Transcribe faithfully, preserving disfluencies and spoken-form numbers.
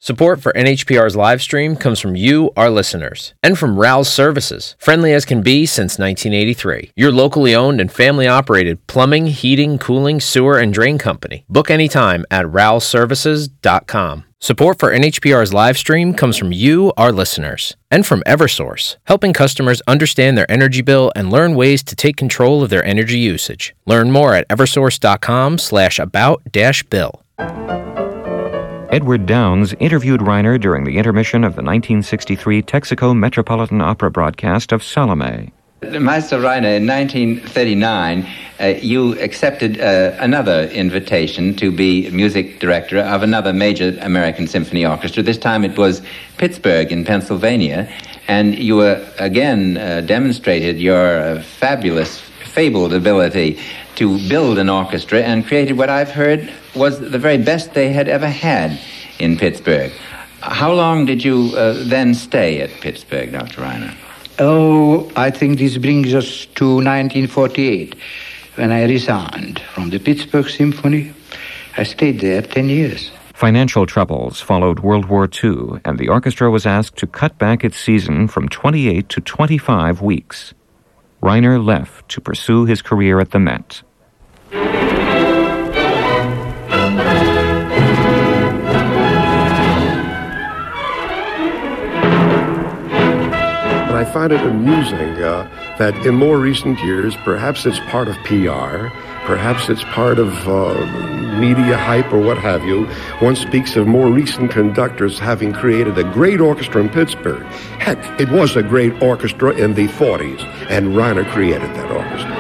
Support for N H P R's live stream comes from you, our listeners, and from Rouse Services, friendly as can be since nineteen eighty-three. Your locally owned and family-operated plumbing, heating, cooling, sewer, and drain company. Book anytime at rouse services dot com. Support for N H P R's live stream comes from you, our listeners, and from Eversource, helping customers understand their energy bill and learn ways to take control of their energy usage. Learn more at eversource dot com slash about dash bill. Edward Downes interviewed Reiner during the intermission of the nineteen sixty-three Texaco Metropolitan Opera broadcast of Salome. Meister Reiner, in nineteen thirty-nine, uh, you accepted uh, another invitation to be music director of another major American symphony orchestra. This time it was Pittsburgh in Pennsylvania, and you were again uh, demonstrated your uh, fabulous, fabled ability to build an orchestra and created what I've heard was the very best they had ever had in Pittsburgh. How long did you uh, then stay at Pittsburgh, Doctor Reiner? Oh, I think this brings us to nineteen forty-eight, when I resigned from the Pittsburgh Symphony. I stayed there ten years. Financial troubles followed World War Two, and the orchestra was asked to cut back its season from twenty-eight to twenty-five weeks. Reiner left to pursue his career at the Met. I find it amusing uh, that in more recent years, perhaps it's part of P R, perhaps it's part of uh, media hype or what have you, one speaks of more recent conductors having created a great orchestra in Pittsburgh. Heck, it was a great orchestra in the forties, and Reiner created that orchestra.